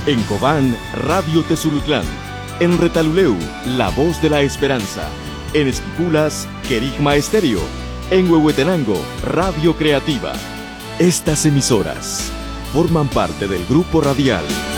En Cobán, Radio Tezulutlán. En Retaluleu, La Voz de la Esperanza. En Esquipulas, Querigma Estéreo. En Huehuetenango, Radio Creativa. Estas emisoras forman parte del grupo radial